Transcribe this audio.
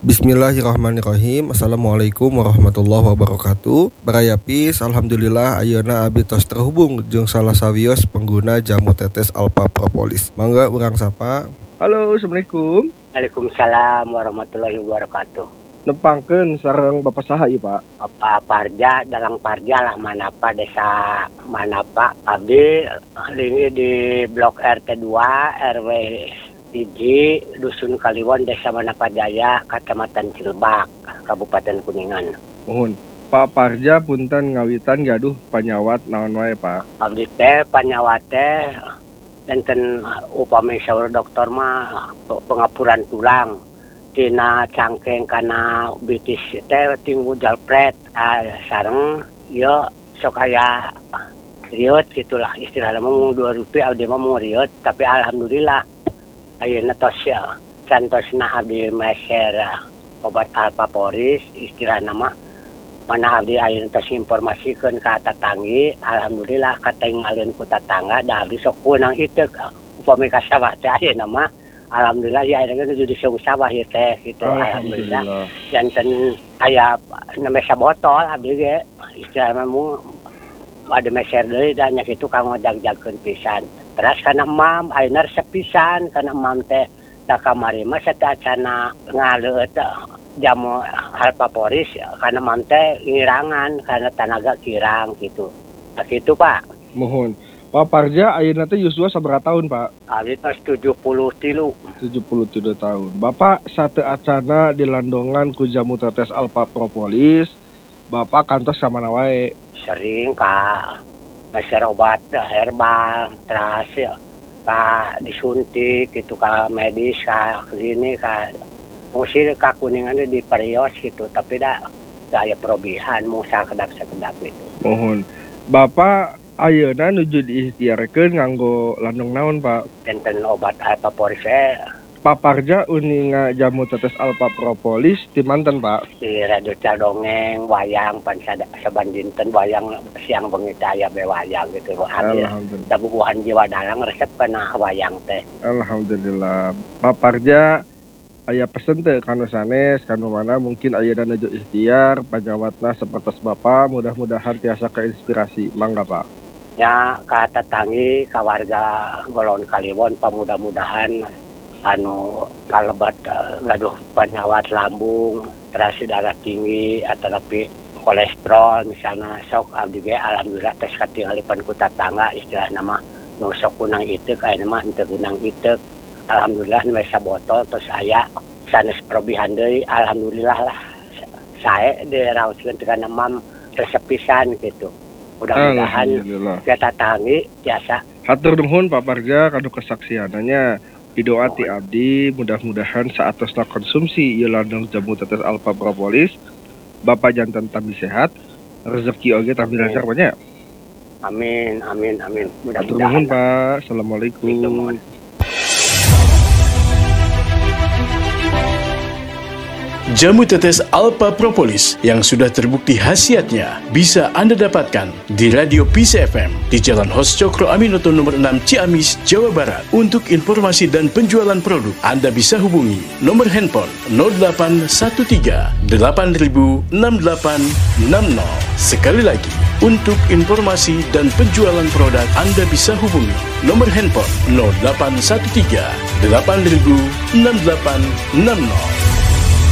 Bismillahirrahmanirrahim. Assalamualaikum warahmatullahi wabarakatuh. Barayapis, alhamdulillah ayeuna abdi tos terhubung jeung salah sawios pengguna jamu tetes Alpha Propolis. Mangga urang sapa. Halo, assalamualaikum. Waalaikumsalam warahmatullahi wabarakatuh. Nepangkeun sareng Bapak saha ieu, Pak? Bapak Parja, Dalang Parja lah Manapa, desa Manapa. Abdi ini di Blok RT 2 RW 3 Dusun Kaliwon, Desa Manapa Jaya, Kecamatan Cilebak, Kabupaten Kuningan. Mohon. Pak Parja punten ngawitan gaduh panyawat naon wae, Pak? Abdi teh panyawat teh enten upami saur dokter mah pengapuran tulang. Tina cangkeng kana bitis teh tinggu jalpret sareng yo sok aya riot gitulah istilahna mah Rp2 abdi mah mau riot, tapi alhamdulillah ayeuna tos ya cantosna abdi meser obat Alpha Poris istilahna mah mana abdi ayeuna tos informasikeun ka tatanggi, alhamdulillah katinggalin ku tatangga da abdi sok kunang hiteu upami ka sawah teh ayeuna mah alhamdulillah ya ayeuna geus di sawah ieu teh gitu. Alhamdulillah janten aya nemesa botol abdi ge istilahna mah ada meser deui da nya kitu kanggo jag-jagkeun pisan. Terus kana mam ayeuna resep pisan kana mam teh da kamari mah satacana ngaleut jamu Alpha Poris kana mam teh ngirangan kana tanaga kirang gitu. Nah kitu Pak. Mohon. Pak Parja ayeuna teh yuswa sabaraha tahun, Pak? Abdi tos 73. 73 tahun. Bapak sateu acana dilandongan ku jamu tetes Alpha Propolis. Bapak kantos ka mana wae? Sering ka meser obat herbal, terus ka disuntik gitu ka medis ka klinik ka musir ka Kuningan di Perios gitu, tapi dah aya perubahan mau sakedap gitu. Mohon. Bapak ayeuna nuju diikhtiarkeun nganggo landong naon, Pak? Enten obat Alpha Poris Pak Parja uninga jamu tetes Alpha Propolis di manten, Pak? di radio dongeng wayang pan saban dinten wayang siang bengi teh aya be wayang gitu. Alhamdulillah. Da bubuhan jiwa dalang resep kana wayang teh. Alhamdulillah. Pak Parja aya pesen teh kanu sanes kanu mana mungkin ayeuna nuju ikhtiar panyawatna sapertos Bapak, mudah-mudahan tiasa keinspirasi. Mangga, Pak. Ya ka tatanggi ka warga Golon Kaliwon mudah-mudahan anu kalebat gaduh penyawat lambung, terus darah tinggi atau tapi kolesterol misalnya sok abdi ge alhamdulillah tes katinggalipan ku tatangga istilahna mah nu sok kunang iteuk ayeuna mah henteu kunang iteuk. Alhamdulillah nu sabotol terus aya sanes perobihan deui alhamdulillah lah. Sae diraoskeun teh kana mam resep pisan gitu. Mudah-mudahan kita tatanggi biasa. Hatur nuhun Pak Parja kanu kesaksiananya. Didoa ti abdi mudah-mudahan saatosna konsumsi ieu landung jamu tetes Alpha Propolis Bapak janten tambi sehat, rezeki oge tambi lancar banyak. Amin. Mudah-mudahan. Hatur nuhun Pak. Assalamualaikum. Jamu tetes Alpha Propolis yang sudah terbukti khasiatnya bisa Anda dapatkan di Radio Peace FM di Jalan Hos Cokro Aminoto nomor 6 Ciamis, Jawa Barat. Untuk informasi dan penjualan produk, Anda bisa hubungi nomor handphone 0813 8000 6860. Sekali lagi, untuk informasi dan penjualan produk, Anda bisa hubungi nomor handphone 0813 8000 6860.